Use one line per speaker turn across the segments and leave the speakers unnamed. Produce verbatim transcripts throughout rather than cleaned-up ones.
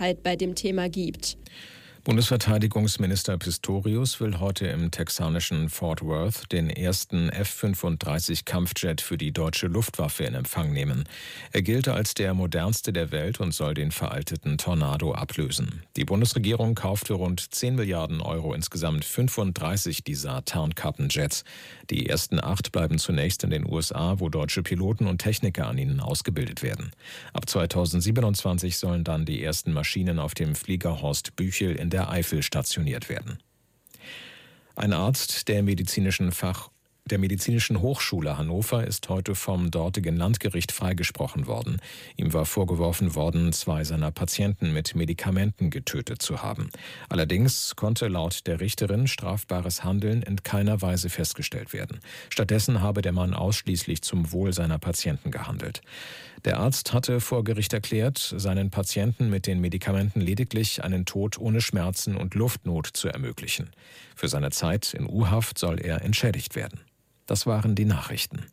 Einigkeit bei dem Thema gibt.
Bundesverteidigungsminister Pistorius will heute im texanischen Fort Worth den ersten F fünfunddreißig Kampfjet für die deutsche Luftwaffe in Empfang nehmen. Er gilt als der modernste der Welt und soll den veralteten Tornado ablösen. Die Bundesregierung kauft für rund zehn Milliarden Euro insgesamt fünfunddreißig dieser Tarnkappenjets. Die ersten acht bleiben zunächst in den U S A, wo deutsche Piloten und Techniker an ihnen ausgebildet werden. Ab zweitausendsiebenundzwanzig sollen dann die ersten Maschinen auf dem Flieger Horst Büchel in der Eifel stationiert werden. Ein Arzt der medizinischen Fach der Medizinischen Hochschule Hannover ist heute vom dortigen Landgericht freigesprochen worden. Ihm war vorgeworfen worden, zwei seiner Patienten mit Medikamenten getötet zu haben. Allerdings konnte laut der Richterin strafbares Handeln in keiner Weise festgestellt werden. Stattdessen habe der Mann ausschließlich zum Wohl seiner Patienten gehandelt. Der Arzt hatte vor Gericht erklärt, seinen Patienten mit den Medikamenten lediglich einen Tod ohne Schmerzen und Luftnot zu ermöglichen. Für seine Zeit in U-Haft soll er entschädigt werden. Das waren die Nachrichten.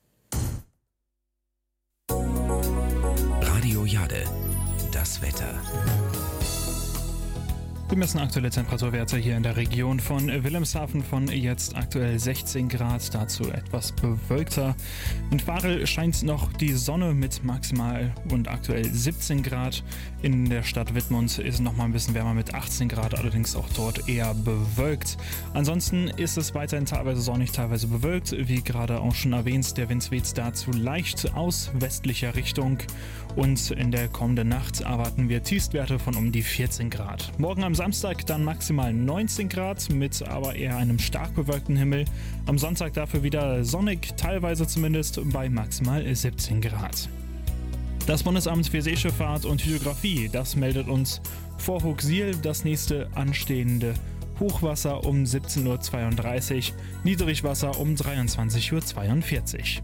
Radio Jade, das Wetter.
Wir messen aktuelle Temperaturwerte hier in der Region von Wilhelmshaven von jetzt aktuell sechzehn Grad, dazu etwas bewölkter. In Varel scheint noch die Sonne mit maximal und aktuell siebzehn Grad. In der Stadt Wittmund ist es noch mal ein bisschen wärmer mit achtzehn Grad, allerdings auch dort eher bewölkt. Ansonsten ist es weiterhin teilweise sonnig, teilweise bewölkt. Wie gerade auch schon erwähnt, der Wind weht dazu leicht aus westlicher Richtung. Und in der kommenden Nacht erwarten wir Tiefstwerte von um die vierzehn Grad. Morgen am Samstag dann maximal neunzehn Grad mit aber eher einem stark bewölkten Himmel. Am Sonntag dafür wieder sonnig, teilweise zumindest bei maximal siebzehn Grad. Das Bundesamt für Seeschifffahrt und Hydrographie, das meldet uns vor Huxil das nächste anstehende Hochwasser um siebzehn Uhr zweiunddreißig, Niedrigwasser um dreiundzwanzig Uhr zweiundvierzig.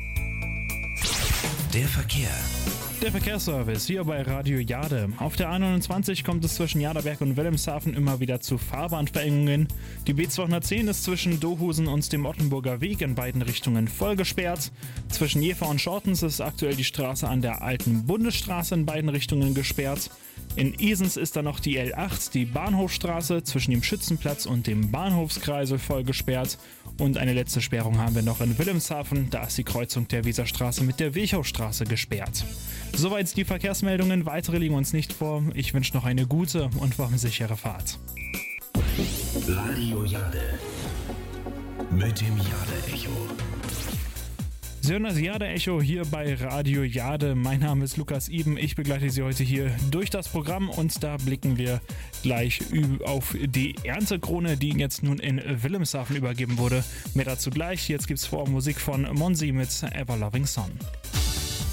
Der Verkehr.
Der Verkehrsservice hier bei Radio Jade. Auf der A neunundzwanzig kommt es zwischen Jaderberg und Wilhelmshaven immer wieder zu Fahrbahnverengungen. Die B zweihundertzehn ist zwischen Dohusen und dem Ottenburger Weg in beiden Richtungen voll gesperrt. Zwischen Jever und Schortens ist aktuell die Straße an der alten Bundesstraße in beiden Richtungen gesperrt. In Esens ist dann noch die L acht, die Bahnhofstraße zwischen dem Schützenplatz und dem Bahnhofskreisel voll gesperrt. Und eine letzte Sperrung haben wir noch in Wilhelmshaven, da ist die Kreuzung der Weserstraße mit der Wilchaustraße gesperrt. Soweit die Verkehrsmeldungen, weitere liegen uns nicht vor. Ich wünsche noch eine gute und vor allem sichere Fahrt.
Radio Jade mit dem Jade-Echo.
Sie hören das Jade-Echo hier bei Radio Jade. Mein Name ist Lukas Iben. Ich begleite Sie heute hier durch das Programm und da blicken wir gleich auf die Erntekrone, die jetzt nun in Wilhelmshaven übergeben wurde. Mehr dazu gleich. Jetzt gibt's vor Musik von Monsi mit Ever Loving Son.